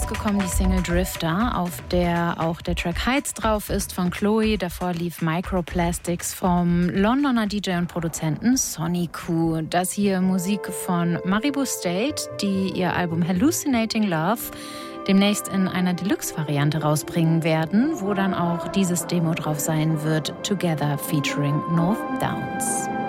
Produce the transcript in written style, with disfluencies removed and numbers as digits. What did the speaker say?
rausgekommen, die Single Drifter, auf der auch der Track Heights drauf ist von Chloe. Davor lief Microplastics vom Londoner DJ und Produzenten Sonny Q. Das hier Musik von Maribu State, die ihr Album Hallucinating Love demnächst in einer Deluxe-Variante rausbringen werden, wo dann auch dieses Demo drauf sein wird, Together featuring North Downs.